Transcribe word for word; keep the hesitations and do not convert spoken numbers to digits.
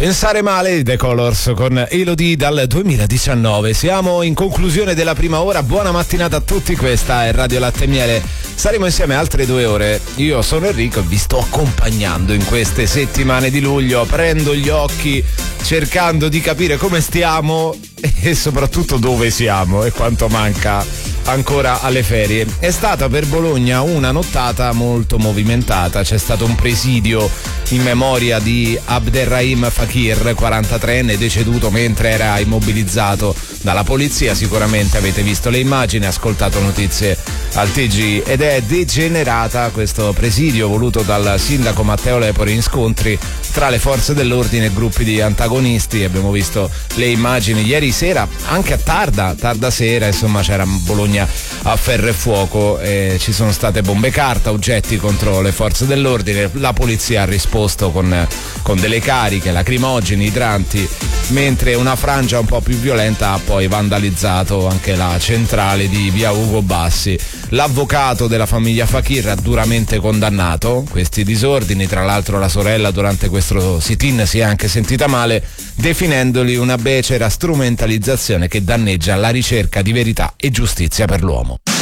Pensare male di The Colors con Elodie dal duemiladiciannove. Siamo in conclusione della prima ora. Buona mattinata a tutti, questa è Radio Latte e Miele. Saremo insieme altre due ore. Io sono Enrico e vi sto accompagnando in queste settimane di luglio, aprendo gli occhi, cercando di capire come stiamo e soprattutto dove siamo e quanto manca ancora alle ferie. È stata per Bologna una nottata molto movimentata. C'è stato un presidio in memoria di Abderrahim Fakir, quarantatreenne, deceduto mentre era immobilizzato dalla polizia. Sicuramente avete visto le immagini, ascoltato notizie al T G, ed è degenerata questo presidio voluto dal sindaco Matteo Lepori in scontri tra le forze dell'ordine e gruppi di antagonisti. Abbiamo visto le immagini ieri sera, anche a tarda, tarda sera, insomma c'era Bologna a ferro e fuoco, e ci sono state bombe carta, oggetti contro le forze dell'ordine. La polizia ha risposto con, con delle cariche, lacrimogeni, idranti, mentre una frangia un po' più violenta ha poi vandalizzato anche la centrale di via Ugo Bassi. L'avvocato della famiglia Fakir ha duramente condannato questi disordini. Tra l'altro la sorella durante questo sit-in si è anche sentita male, definendoli una becera strumentalizzazione che danneggia la ricerca di verità e giustizia per l'uomo.